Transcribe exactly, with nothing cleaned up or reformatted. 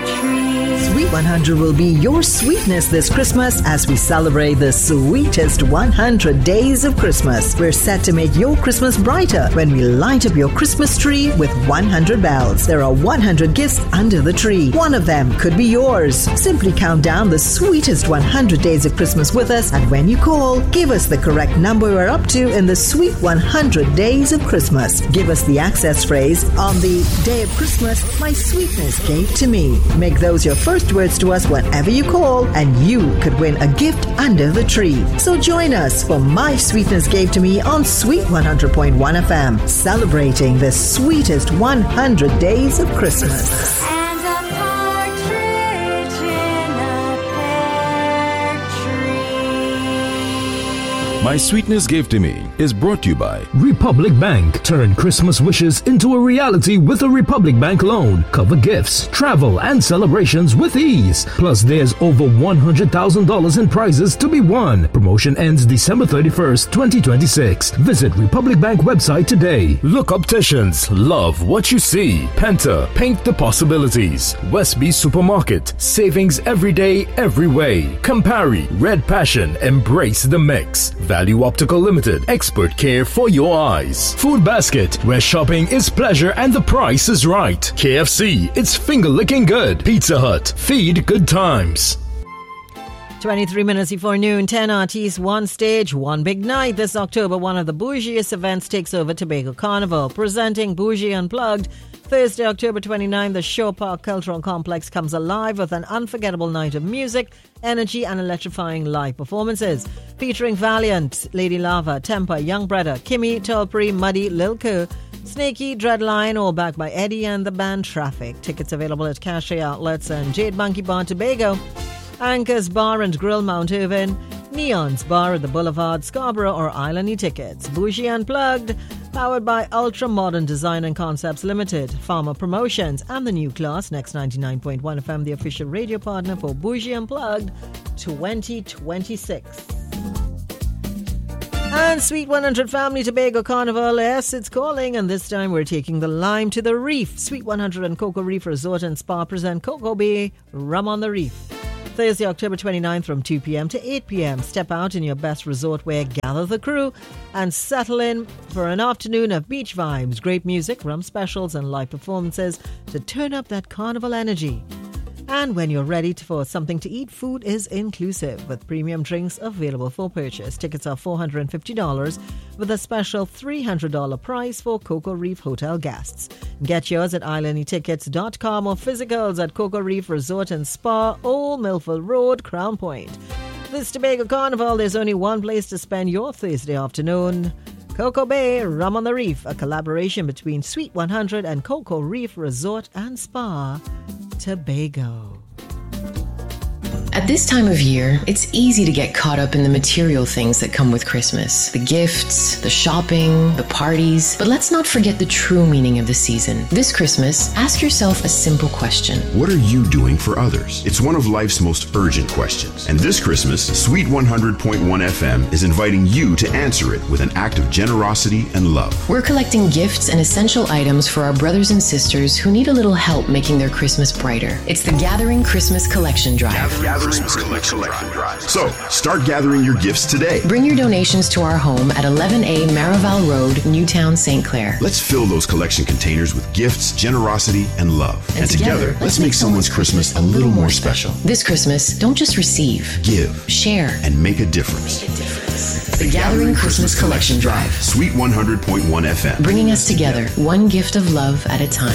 Sweet one hundred will be your sweetness this Christmas as we celebrate the sweetest one hundred days of Christmas. We're set to make your Christmas brighter when we light up your Christmas tree with one hundred bells. There are one hundred gifts under the tree. One of them could be yours. Simply count down the sweetest one hundred days of Christmas with us, and when you call, give us the correct number we're up to in the sweet one hundred days of Christmas. Give us the access phrase, "On the day of Christmas, my sweetness gave to me." Make those your first words to us whenever you call, and you could win a gift under the tree. So join us for My Sweetness Gave to Me on Sweet one hundred point one F M, celebrating the sweetest one hundred days of Christmas. And a partridge in a pear tree. My Sweetness Gave to Me is brought to you by Republic Bank. Turn Christmas wishes into a reality with a Republic Bank loan. Cover gifts, travel, and celebrations with ease. Plus, there's over one hundred thousand dollars in prizes to be won. Promotion ends December thirty-first, twenty twenty-six. Visit Republic Bank website today. Look Opticians. Love what you see. Penta. Paint the possibilities. Westby Supermarket. Savings every day, every way. Campari. Red Passion. Embrace the mix. Value Optical Limited. Expert care for your eyes. Food Basket, where shopping is pleasure and the price is right. K F C, it's finger licking good. Pizza Hut, feed good times. twenty-three minutes before noon, ten artists, one stage, one big night. This October, one of the bougiest events takes over Tobago Carnival. Presenting Bougie Unplugged, Thursday, October twenty-ninth, the Shore Park Cultural Complex comes alive with an unforgettable night of music, energy, and electrifying live performances. Featuring Valiant, Lady Lava, Temper, Young Brother, Kimmy, Tolpri, Muddy, Lil Kerr, Snakey, Dreadline, all backed by Eddie and the band Traffic. Tickets available at Cachet Outlets and Jade Monkey Bar Tobago, Anchors Bar and Grill Mount Irvin, Neon's Bar at the Boulevard, Scarborough, or Island e-tickets. Bougie Unplugged, powered by Ultra Modern Design and Concepts Limited, Farmer Promotions, and the New Class, Next ninety-nine point one F M, the official radio partner for Bougie Unplugged twenty twenty-six. And Sweet one hundred Family Tobago Carnival, yes, it's calling, and this time we're taking the lime to the reef. Sweet one hundred and Cocoa Reef Resort and Spa present Cocoa Bay Rum on the Reef. Thursday, October twenty-ninth from two p.m. to eight p.m. Step out in your best resort wear, gather the crew, and settle in for an afternoon of beach vibes, great music, rum specials, and live performances to turn up that carnival energy. And when you're ready for something to eat, food is inclusive with premium drinks available for purchase. Tickets are four hundred fifty dollars with a special three hundred dollars price for Cocoa Reef Hotel guests. Get yours at island e tickets dot com or physicals at Cocoa Reef Resort and Spa, Old Milford Road, Crown Point. This Tobago Carnival, there's only one place to spend your Thursday afternoon. Cocoa Bay Rum on the Reef, a collaboration between Sweet one hundred and Cocoa Reef Resort and Spa, Tobago. At this time of year, it's easy to get caught up in the material things that come with Christmas. The gifts, the shopping, the parties. But let's not forget the true meaning of the season. This Christmas, ask yourself a simple question. What are you doing for others? It's one of life's most urgent questions. And this Christmas, Sweet one hundred point one F M is inviting you to answer it with an act of generosity and love. We're collecting gifts and essential items for our brothers and sisters who need a little help making their Christmas brighter. It's the Gathering Christmas Collection Drive. Gather- Christmas Collection Drive. So, start gathering your gifts today. Bring your donations to our home at eleven A Marival Road, Newtown, Saint Clair. Let's fill those collection containers with gifts, generosity, and love. And, and together, let's, let's make someone's Christmas a little more special. This Christmas, don't just receive. Give. Share. And make a difference. Make a difference. The Gathering Christmas Collection Drive. Sweet one hundred point one F M. Bringing us together, one gift of love at a time.